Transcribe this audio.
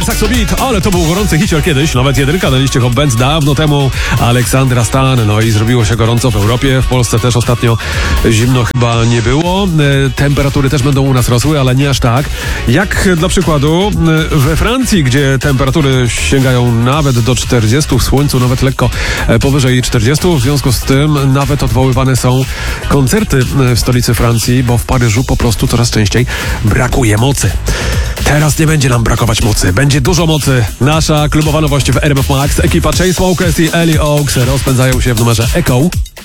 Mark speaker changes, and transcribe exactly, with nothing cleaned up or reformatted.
Speaker 1: Tiger Saxo Beat, ale to był gorący hicior kiedyś, nawet jedynka na liście Hot Bands dawno temu. Aleksandra Stan, no i zrobiło się gorąco w Europie, w Polsce też ostatnio zimno chyba nie było. Temperatury też będą u nas rosły, ale nie aż tak. Jak dla przykładu we Francji, gdzie temperatury sięgają nawet do czterdziestu, w słońcu nawet lekko powyżej czterdziestu, w związku z tym nawet odwoływane są koncerty w stolicy Francji, bo w Paryżu po prostu coraz częściej brakuje mocy. Teraz nie będzie nam brakować mocy. Będzie dużo mocy. Nasza klubowa nowość w R M F Max. Ekipa Chainsmokers i Ellie Oaks rozpędzają się w numerze Echo.